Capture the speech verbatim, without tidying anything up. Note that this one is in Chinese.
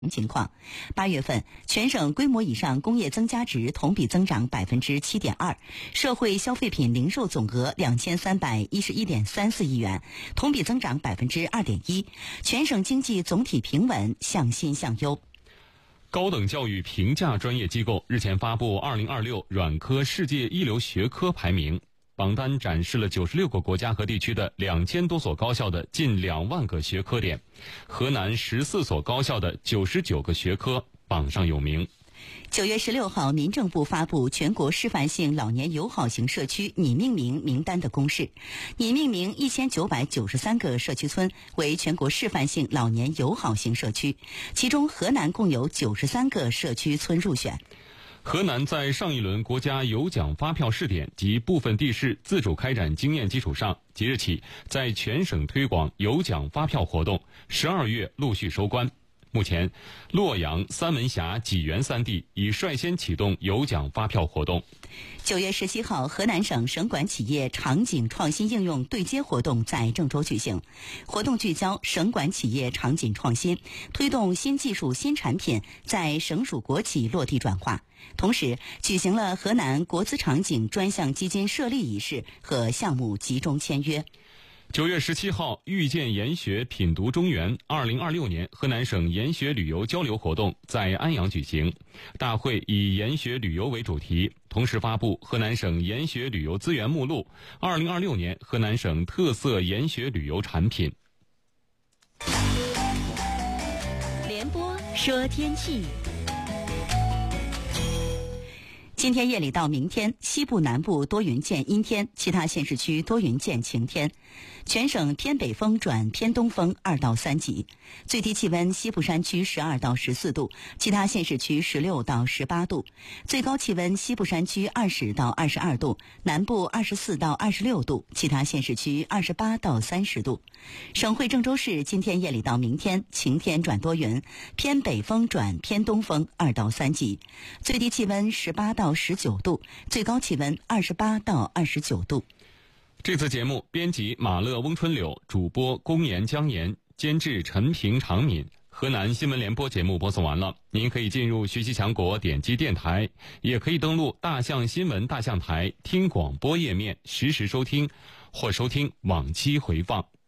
情况，八月份全省规模以上工业增加值同比增长百分之七点二，社会消费品零售总额两千三百一十一点三四亿元，同比增长百分之二点一，全省经济总体平稳，向新向优。 高等教育评价专业机构日前发布二零二六软科世界一流学科排名。榜单展示了九十六个国家和地区的两千多所高校的近两万个学科点，河南十四所高校的九十九个学科榜上有名。 九月十六号，民政部发布全国示范性老年友好型社区拟命名名单的公示，拟命名一千九百九十三个社区村为全国示范性老年友好型社区，其中河南共有九十三个社区村入选。 河南在上一轮国家有奖发票试点及部分地市自主开展经验基础上，即日起在全省推广有奖发票活动，十二月陆续收官。目前，洛阳、三门峡、济源三地已率先启动有奖发票活动。 九月十七号，河南省省管企业场景创新应用对接活动在郑州举行。活动聚焦省管企业场景创新，推动新技术新产品在省属国企落地转化。同时，举行了河南国资场景专项基金设立仪式和项目集中签约。 九月十七号，遇见研学品读中原二零二六年河南省研学旅游交流活动在安阳举行。大会以研学旅游为主题，同时发布河南省研学旅游资源目录二零二六年河南省特色研学旅游产品。 联播说天气。 今天夜里到明天，西部南部多云见阴天，其他县市区多云见晴天。全省偏北风转偏东风二到三级，最低气温西部山区十二到十四度，其他县市区十六到十八度。最高气温西部山区二十到二十二度，南部二十四到二十六度，其他县市区二十八到三十度。省会郑州市今天夜里到明天晴天转多云，偏北风转偏东风二到三级，最低气温十八到十九度，最高气温二十八到二十九度。 这次节目编辑马乐、翁春柳，主播公岩、江岩，监制陈平、常敏。河南新闻联播节目播送完了，您可以进入学习强国点击电台，也可以登录大象新闻大象台听广播页面实时收听，或收听往期回放。